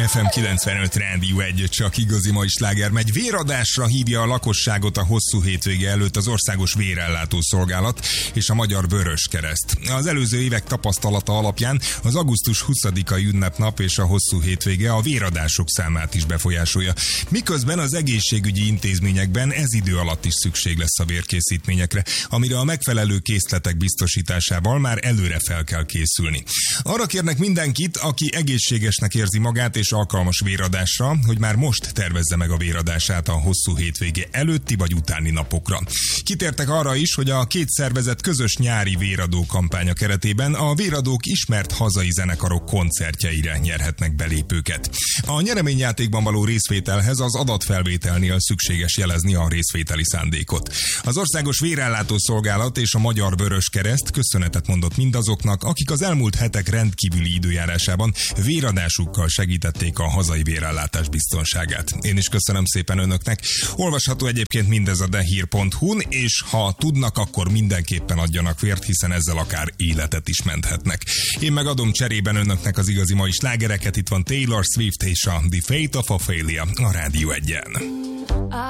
FM 95 Rádió 1, csak igazi mai sláger megy. Véradásra hívja a lakosságot a hosszú hétvége előtt az Országos Vérellátó Szolgálat és a Magyar Vöröskereszt. Az előző évek tapasztalata alapján az augusztus 20-ai ünnepnap és a hosszú hétvége a véradások számát is befolyásolja. Miközben az egészségügyi intézményekben ez idő alatt is szükség lesz a vérkészítményekre, amire a megfelelő készletek biztosításával már előre fel kell készülni. Arra kérnek mindenkit, aki egészségesnek érzi magát és alkalmas véradásra, hogy már most tervezze meg a véradását a hosszú hétvége előtti vagy utáni napokra. Kitértek arra is, hogy a két szervezet közös nyári véradó kampánya keretében a véradók ismert hazai zenekarok koncertjeire nyerhetnek belépőket. A nyereményjátékban való részvételhez az adatfelvételnél szükséges jelezni a részvételi szándékot. Az Országos Vérellátó Szolgálat és a Magyar Vöröskereszt köszönetet mondott mindazoknak, akik az elmúlt hetek rendkívüli időjárásában véradásukkal segítették a hazai vérellátás biztonságát. Én is köszönöm szépen önöknek. Olvasható egyébként mindez a dehír.hu-n, és ha tudnak, akkor mindenképpen adjanak vért, hiszen ezzel akár életet is menthetnek. Én megadom cserében önöknek az igazi mai slágereket. Itt van Taylor Swift és a The Fate of Ophelia a Rádió 1-en.